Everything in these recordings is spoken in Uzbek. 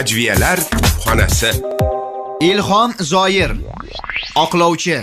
Hajviyalar xonasi. Ilhom Zoir, oqlovchi.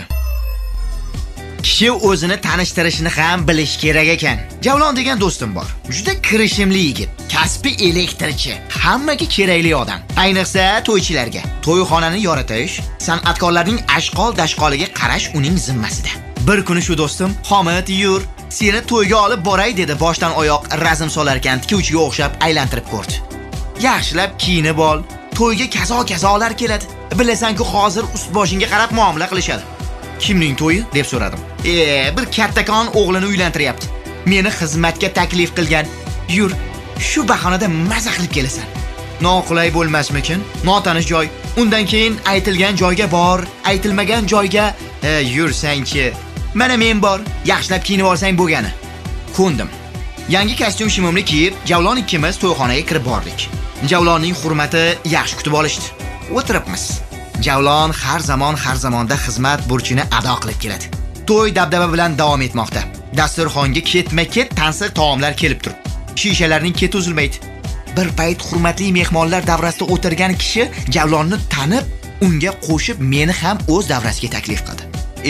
Kishi o'zini tanishtirishni ham bilish kerak ekan. Javlon degan do'stim bor. Juda kirishimli yigit, kasbi elektrchi, hammaga kerakli odam. Ayniqsa to'ychilarga. To'yxonani yoritish, san'atkorlarning ashqol-dashqoliga qarash uning zimmasida. Bir kuni shu do'stim, "Homid, yur, seni to'yga olib boray" dedi. Boshdan oyoq razm solar ekan, tikuvchiga o'xshab aylantirib ko'rdi. Yaxshilab kiyinib ol, to'yga kazo-kazolar keladi. Bilasan-ku, hozir ust-boshingga qarab muomala qilishadi. Kimning to'yi deb so'radim. Bir kattakon o'g'lini uylantiryapti. Meni xizmatga taklif qilgan. Yur, shu bahonada maza qilib kelasan. Noqulay bo'lmasmikin? Notanish joy. Undan keyin aytilgan joyga bor, aytilmagan joyga yursang-chi. Mana men bor, yaxshilab kiyinib olsang bo'lgani. Ko'ndim. Yangi kostyum shimimni kiyib, Javlon ikkimiz to'yxonaga kirib bordik. Javlonning hurmati yaxshi kutib olishdi. O'tiribmiz. Javlon har zamonda xizmat burchini ado qilib keladi. To'y dabdaba bilan davom etmoqda. Dasturxonga ketma-ket tansiq taomlar kelib turibdi. Shishalarning keti uzilmaydi. Bir payt hurmatli mehmonlar davrasida o'tirgan kishi Javlonni tanib, unga qo'shib meni ham o'z davrasiga taklif qildi.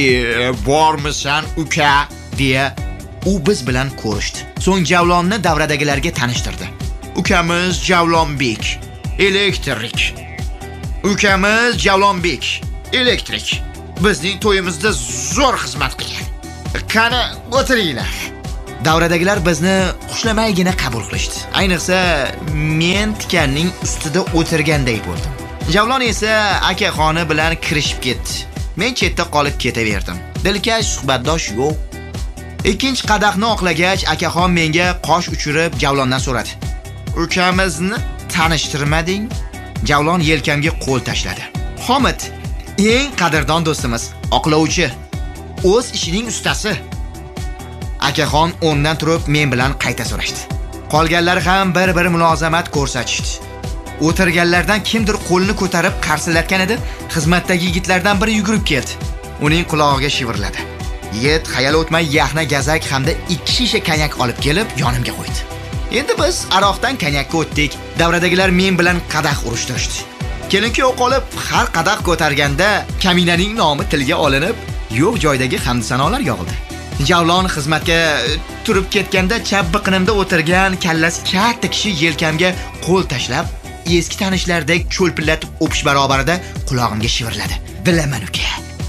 "Bormisan, uka?" deya u biz bilan ko'rishdi. So'ng Javlonni davradagilarga tanishtirdi. "Ukamiz Javlonbek, elektrik. Ukamiz Javlonbek, elektrik. Bizning to'yimizda zo'r xizmat qilgan. Qani, o'tiringlar." Davradagilar bizni xushlamaygina qabul qilishdi. Ayniqsa men tikanning ustida o'tirganday bo'ldim. Javlon esa akaxoni bilan kirishib ketdi. Men chetda qolib ketaverdim. Dilkash suhbatdosh yo'q. Ikkinchi qadahni oqlagach, akaxon menga qosh uchirib Javlondan so'radi. "Ukamizni tanishtirmading?" Javlon yelkamga qo'l tashladi. "Homid, eng qadrdon do'stimiz, oqlovchi, o'z ishining ustasi." Akaxon o'rnidan turib men bilan qayta so'rashdi. Qolganlar ham bir mulozamat ko'rsatishdi. O'tirganlardan kimdir qo'lini ko'tarib qarsilatgan edi. Xizmatdagi yigitlardan biri yugurib keldi. Uning qulog'iga shivirladi. Yigit xayol o'tmay yaxna gazak hamda 2 shisha konyak olib kelib yonimga qo'ydi. Endi biz aroqdan konyakka o'tdik. Davradagilar men bilan qadah urishtirishdi. Kelin-kuyov qolib, har qadah ko'targanda kaminaning nomi tilga olinib, yo'q joydagi hamd sanolar yog'ildi. Javlon xizmatga turib ketganda chap biqinimda o'tirgan kallasi katta kishi yelkamga qo'l tashlab, eski tanishlardek cho'lpillatib o'pish barobarida qulog'imga shivirladi. "Bilaman, uka.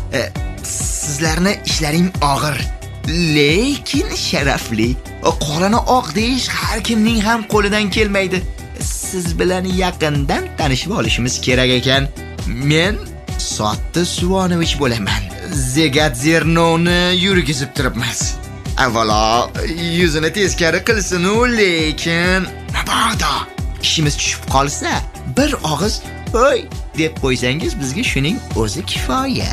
Sizlarni ishlaring og'ir, lekin sharafli. Qorani oq deyish har kimning ham qo'lidan kelmaydi. Siz bilan yaqindan tanishib olishimiz kerak ekan. Men Sotta Suvonovich bo'laman. Zegat-Zernovni yurgizib turibmiz. Avvalo yuzini teskari qilsin-u, lekin mabodo kishimiz tushib qolsa, bir og'iz "Hoy" deb qo'ysangiz bizga shuning o'zi kifoya."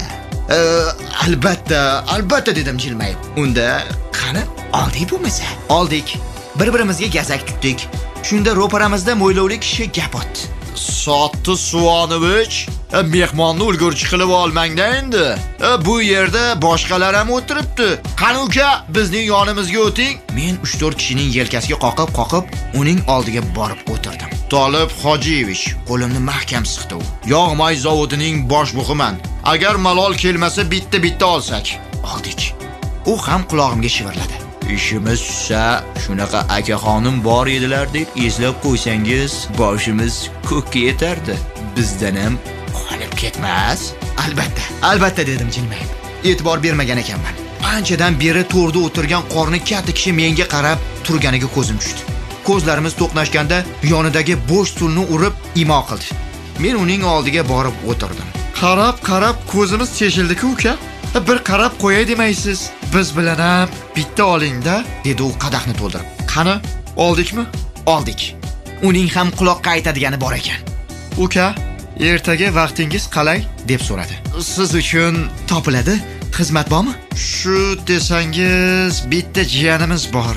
Albatta dedim jilmayib. "Unda qani, oldik bo'lmasa?" Oldik. Bir-birimizga gazak tutdik. Shunda ro'paramizda mo'ylovli kishi gap otdi. "Sotta Suvonovich, mehmonni ulgurchi qilib olmangda endi. Bu yerda boshqalar ham o'tiribdi. Qani uka, bizning yonimizga o'ting." Men 3-4 kishining yelkasiga qoqib, uning oldiga borib o'tirdim. "Tolib Hojiyevich", qo'limni mahkam siqdi u. "Yog'moy zavodining bosh buximan. Agar malol kelmasa bitta olsak." Oldik. U ham qulog'imga shivirladi. "Ishimiz tushsa, shunaqa akaxonim bor edilar deb eslab qo'ysangiz, boshimiz ko'kka yetardi. Bizdan ham qolib ketmas." Albatta dedim jilmayib. E'tibor bermagan ekanman. Anchadan beri to'rda o'tirgan qorni katta kishi menga qarab turganiga ko'zim tushdi. Ko'zlarimiz to'qnashganda yonidagi bo'sh stulni urib imo qildi. Men uning oldiga borib o'tirdim. Qarab ko'zimiz teshildi-ku, uka. Bir qarab qo'yay demaysiz. Biz bilan ham bitta oling-da, dedi u qadahni to'ldirib. "Qani, oldikmi?" Oldik. Uning ham quloqqa aytadigani bor ekan. "Uka, ertaga vaqtingiz qalay?" deb so'radi. "Siz uchun topiladi, xizmat bormi?" "Shu desangiz, bitta jiyanimiz bor.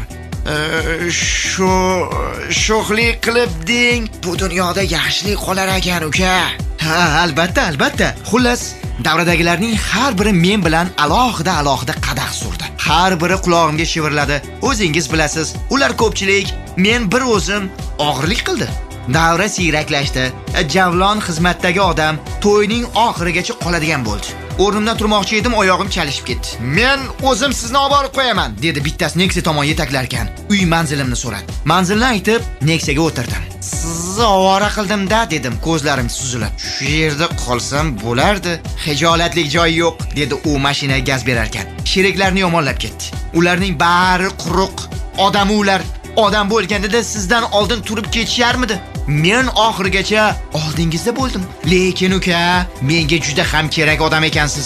Sho'xlik qilib deng, bu dunyoda yaxshilik qolar ekan, uka." "Ha, albatta. Xullas, davradagilarning har biri men bilan alohida qadah surdi. Har biri qulog'imga shivirladi. "O'zingiz bilasiz, ular ko'pchilik, men bir o'zim og'irlik qildi. Davra siyraklashdi. Javlon xizmatdagi odam to'yning oxirigacha qoladigan bo'ldi. O'rnimdan turmoqchi edim, oyog'im chalishib ketdi. "Men o'zim sizni olib borib qo'yaman", dedi bittasi Nexia tomon yetaklar ekan. Uy manzilimni so'radi. Manzilni aytib, Nexiaga o'tirdim. "Sizni ovora qildim-da", dedim, ko'zlarim suzilib. "Shu yerda qolsam bo'lardi. Hijolatlik joyi yo'q", dedi u mashinaga gaz berar ekan. Sheriklarni yomonlab ketdi. Ularning bari quruq ular. Odam bo'lganida sizdan oldin turib ketisharmidi? Men oxirigacha oldingizda bo'ldim. Lekin uka, menga juda ham kerak odam ekansiz.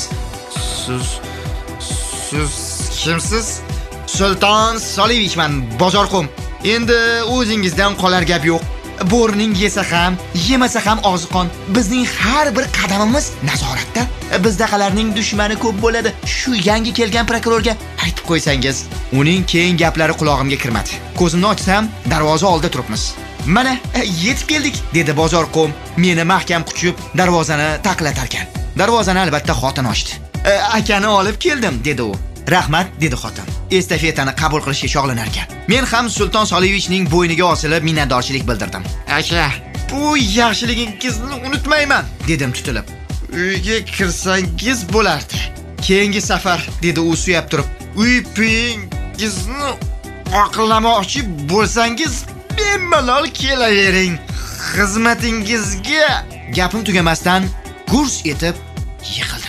Siz kimsiz? Sulton Soliyevichman, Bozorqum. Endi o'zingizdan qolar gap yo'q. Bo'rining yesa ham, yemasa ham og'zi qon. Bizning har bir qadamimiz nazoratda. Bizdaqalarning dushmani ko'p bo'ladi. Shu yangi kelgan prokurorga aytib qo'ysangiz. Uning keyin gaplari qulog'imga kirmadi. Ko'zimni ochsam, darvoza oldida turibmiz. "Mana, yetib keldik", dedi Bozorqum, meni mahkam quchib darvozani taqlatar ekan. Darvozani albatta xotin ochdi. "Akani olib keldim", dedi u. "Rahmat", dedi xotin. Estafetani qabul qilishga chog'lanar ekan. Men ham Sulton Soliyevichning bo'yniga osilib minnatdorchilik bildirdim. "Aka, bu yaxshiligingizni unutmayman", dedim tutilib. "Uyga kirsangiz bo'lardi. Keyingi safar", dedi u suyab turib. "Uy-puyingizni oqlamoqchi bo'lsangiz, bemalol kelavering. Xizmatingizga." Gapim tugamasdan gurs etib